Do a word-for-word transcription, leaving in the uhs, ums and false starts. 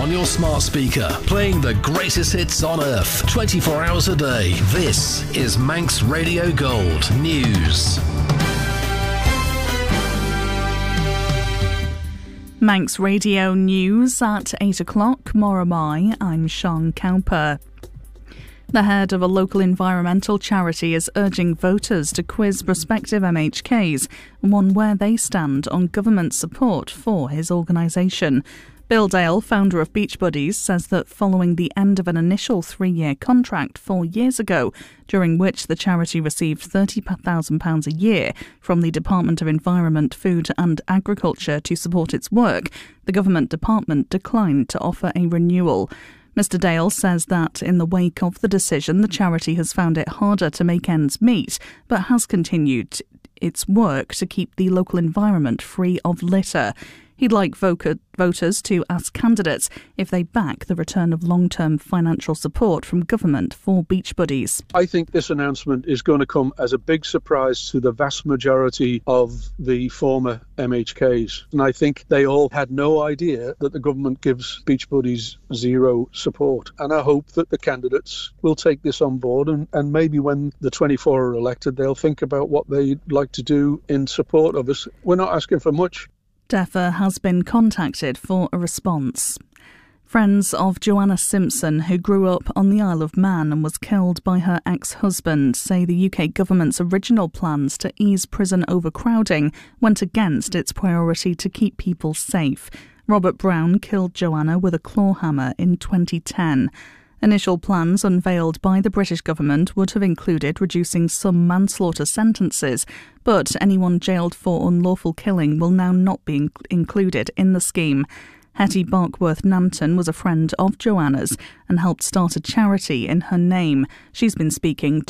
on your smart speaker, playing the greatest hits on earth, twenty-four hours a day. This is Manx Radio Gold News. Manx Radio News at eight o'clock. Moramai, I'm Sean Cowper. The head of a local environmental charity is urging voters to quiz prospective M H Ks on where they stand on government support for his organisation. Bill Dale, founder of Beach Buddies, says that following the end of an initial three-year contract four years ago, during which the charity received thirty thousand pounds a year from the Department of Environment, Food and Agriculture to support its work, the government department declined to offer a renewal. Mister Dale says that in the wake of the decision, the charity has found it harder to make ends meet, but has continued its work to keep the local environment free of litter. He'd like voters to ask candidates if they back the return of long-term financial support from government for Beach Buddies. I think this announcement is going to come as a big surprise to the vast majority of the former M H Ks. And I think they all had no idea that the government gives Beach Buddies zero support. And I hope that the candidates will take this on board and, and maybe when the twenty-four are elected, they'll think about what they'd like to do in support of us. We're not asking for much. DEFRA has been contacted for a response. Friends of Joanna Simpson, who grew up on the Isle of Man and was killed by her ex-husband, say the U K government's original plans to ease prison overcrowding went against its priority to keep people safe. Robert Brown killed Joanna with a claw hammer in twenty ten. Initial plans unveiled by the British government would have included reducing some manslaughter sentences, but anyone jailed for unlawful killing will now not be inc- included in the scheme. Hetty Barkworth Nampton was a friend of Joanna's and helped start a charity in her name. She's been speaking